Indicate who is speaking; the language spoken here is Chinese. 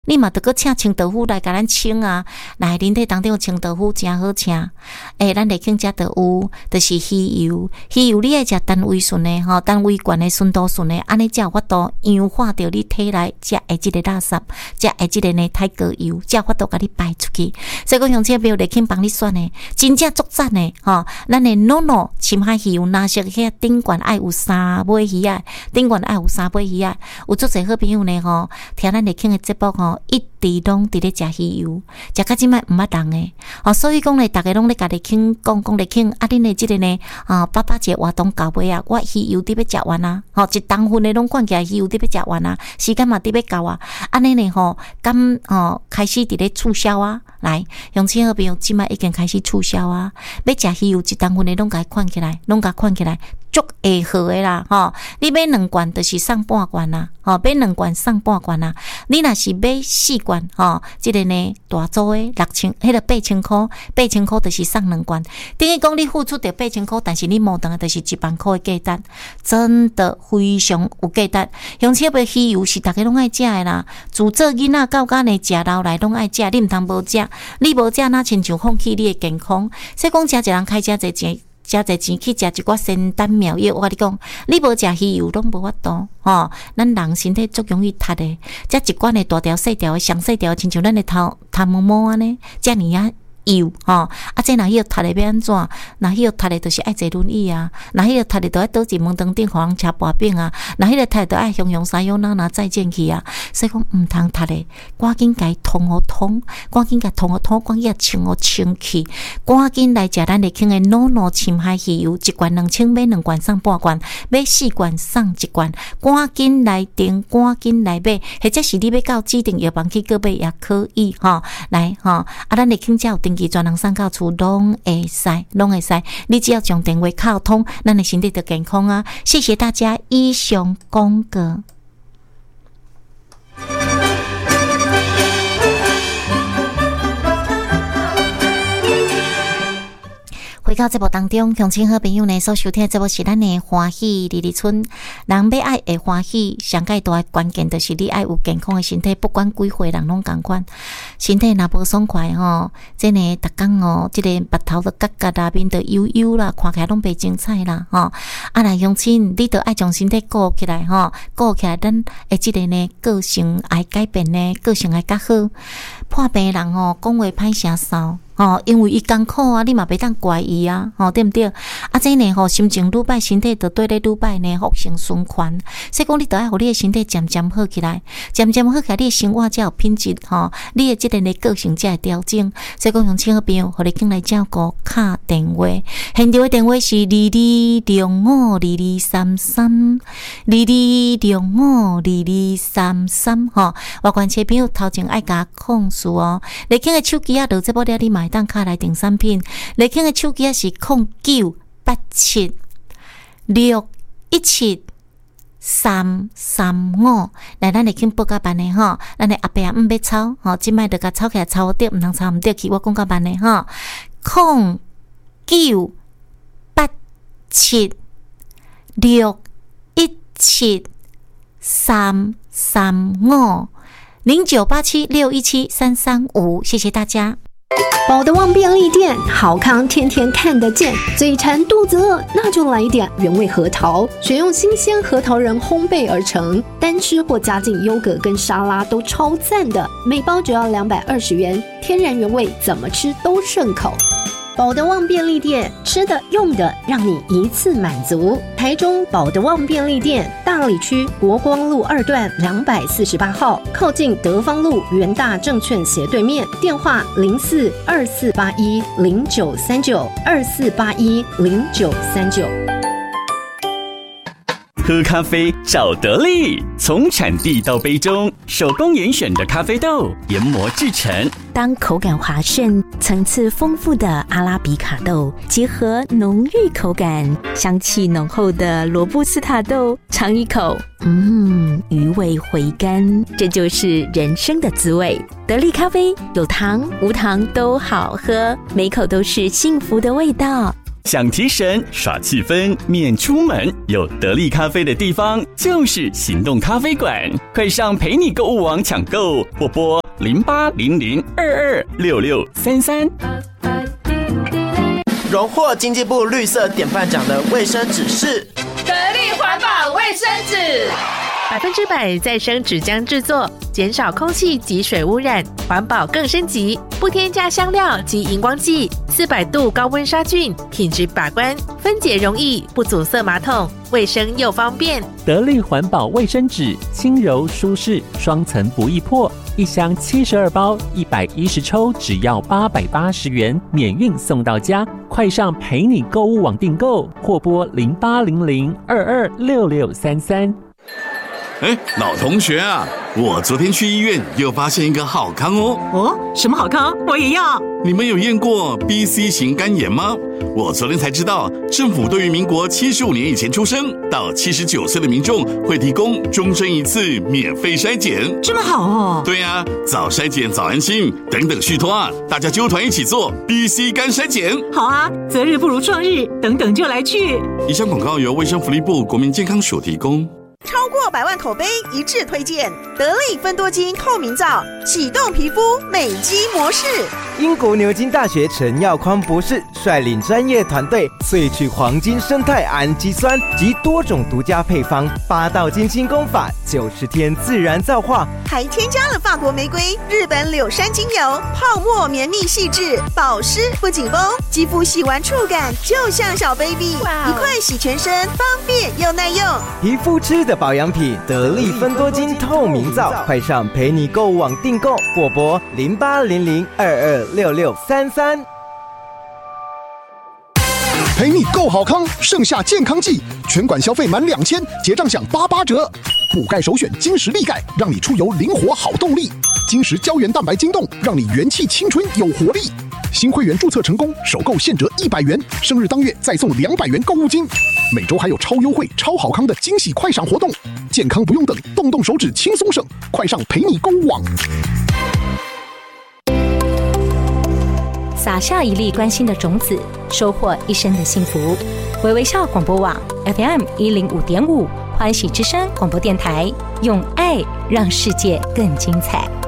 Speaker 1: 你嘛得搁请清道夫来甲咱清啊，来人体当中清道夫真好请。咱内经食得有，就是鱼油。鱼油你爱食单位顺的吼，单位悬的顺度顺的，安尼才有法度氧化掉你体内食的即个垃圾，食的即个呢太高油，才有法度甲你排出去。所以讲像这边内经帮你选的，真正足赞的吼。咱的诺诺深海鱼油，若是遐顶悬爱有3尾鱼仔，顶悬爱有3尾鱼仔，有足侪好朋友呢吼，听咱内经的节目吼。一直拢伫咧食鱼油，食到即摆毋捌人诶，所以讲咧，大家拢咧家己听讲咧听，恁诶即个呢，爸爸节活动到尾啊，我鱼油伫要食完啊，一当份诶拢灌起来鱼油伫要食完啊，时间嘛伫要到啊，安尼呢敢开始伫咧促销啊，来，乡亲好朋友即摆已经开始促销啊，要食鱼油一当份诶拢甲灌起来，足会好诶啦，你买2罐就是送半罐啦，买2罐送半罐啦。你若是买4罐，即个呢大组诶6000，迄个8000块，8000块就是送2罐。等于讲你付出着8000块，但是你无等就是1万块诶价值，真的非常有价值。乡亲要鱼油是大家拢爱食诶啦，自做囡仔到家呢食老来拢爱食，你毋通无食，你无食哪亲像放弃你诶健康。所以讲，食一人开遮侪钱。食侪钱去食一寡仙丹妙药，我跟你讲，你无食鱼油拢无法度咱人身体足容易塌的，这一罐的大条细条的上细条，亲像咱的头毛毛安尼，遮尔啊油这若迄个塌的要安怎？若迄个塌的就是爱坐轮椅啊，若迄个塌的就爱倒进门堂顶，互人车跋饼啊，若迄个塌的就爱雄三勇拿再见去啊。所以讲毋通塌的，赶紧甲伊通互通，赶紧甲通互通，赶紧甲清互清去，赶紧来食咱的轻的诺诺深海鱼油，1罐2000，买2罐送半罐，买4罐送1罐，赶紧来订，赶紧来买，或者是你要到指定药房去购买也可以来咱的轻才有登记专人送到厝拢会使，你只要将电话敲通，咱的身体就健康啊！谢谢大家，以上讲过。回到节目当中，乡亲好朋友呢所收听的节目是咱的欢喜日日春。人要爱会欢喜，上界大的关键就是你爱有健康的身体，不管几岁人拢同款。身体若无爽快这呢逐工这个目头都角角啦，面都油油啦，看起来拢袂精彩啦来乡亲，你都爱将身体顾起来顾起来，咱会这个呢个性爱改变呢，个性爱较好。破病人讲话歹声骚。因为伊艰苦啊，你嘛袂当怪伊啊，对毋对？这呢心情愈歹，身体就对咧愈歹呢，恶性循环。所以讲，你都爱互你的身体渐渐好起来，渐渐好起来，你的生活才有品质你的这个呢个性才会调整。所以讲，乡亲好朋友，互你进来照顾，敲电话，现场的电话是22052233，22052233外关车朋友头前爱甲控诉你经的手机啊，落这部了你买当卡来订产品，你经的手机啊是0987617335，来咱来经报甲办的咱的阿伯啊要抄即摆就甲抄起来，抄对，毋通抄毋对去，我讲甲办的09876173350987617335，谢谢大家。
Speaker 2: 宝德旺便利店，好康天天看得见，嘴馋肚子饿，那就来一点原味核桃，选用新鲜核桃仁烘焙而成，单吃或加进优格跟沙拉都超赞的，每包只要220元，天然原味，怎么吃都顺口。宝德旺便利店，吃的用的让你一次满足。台中宝德旺便利店，大里区国光路2段248号，靠近德芳路元大证券斜对面，电话042481093924810939。
Speaker 3: 喝咖啡找得力，从产地到杯中，手工严选的咖啡豆研磨制成。
Speaker 4: 当口感滑顺、层次丰富的阿拉比卡豆结合浓郁口感、香气浓厚的罗布斯塔豆，尝一口，余味回甘，这就是人生的滋味。得力咖啡有糖无糖都好喝，每口都是幸福的味道。
Speaker 3: 想提神耍气氛免出门，有得力咖啡的地方就是行动咖啡馆，快上陪你购物网抢购，或拨0800226633。
Speaker 5: 荣获经济部绿色典范奖的卫生纸是
Speaker 6: 得力环保卫生纸
Speaker 7: ，100%再生纸浆制作，减少空气及水污染，环保更升级，不添加香料及荧光剂，400度高温杀菌，品质把关，分解容易，不阻塞马桶，卫生又方便。
Speaker 8: 得力环保卫生纸，轻柔舒适，双层不易破，一箱72包，110抽，只要880元，免运送到家。快上陪你购物网订购，或拨0800226633。
Speaker 9: 老同学啊，我昨天去医院又发现一个好康哦。
Speaker 10: 哦，什么好康？我也要。
Speaker 9: 你们有验过 BC 型肝炎吗？我昨天才知道，政府对于民国75年以前出生到79岁的民众会提供终身一次免费筛检。
Speaker 10: 这么好哦。
Speaker 9: 对啊，早筛检早安心，等等续托啊，大家揪团一起做 BC 肝筛检。
Speaker 10: 好啊，择日不如撞日，等等就来去。
Speaker 9: 以上广告由卫生福利部国民健康署提供。
Speaker 11: 超过100万口碑一致推荐，得力芬多精透明皂，启动皮肤美肌模式。
Speaker 12: 英国牛津大学陈耀匡博士率领专业团队萃取黄金生态氨基酸及多种独家配方，8道精心功法，90天自然皂化，
Speaker 11: 还添加了法国玫瑰、日本柳杉精油，泡沫绵密细致，保湿不紧绷，肌肤洗完触感就像小 baby， 一块洗全身，方便又耐用。
Speaker 12: 皮肤吃的保养品，得力芬多精透明皂，快上陪你购物网订购，或拨0800226633。
Speaker 13: 陪你购好康，盛夏健康季，全馆消费满2000，结账享88折。补钙首选金石力钙，让你出游灵活好动力。金石胶原蛋白晶冻，让你元气青春有活力。新会员注册成功，首购现折100元，生日当月再送200元购物金。每周还有超优惠、超好康的惊喜快闪活动，健康不用等，动动手指轻松省，快上陪你购物网。
Speaker 4: 撒下一粒关心的种子，收获一生的幸福。微微笑广播网 FM105.5，欢喜之声广播电台，用爱让世界更精彩。